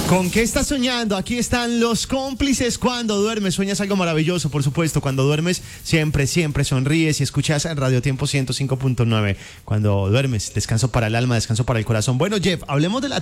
¿Con qué estás soñando? Aquí están los cómplices. Cuando duermes, sueñas algo maravilloso, por supuesto. Cuando duermes, siempre, siempre sonríes y escuchas Radio Tiempo 105.9. Cuando duermes, descanso para el alma, descanso para el corazón. Bueno, Jeff, hablemos de la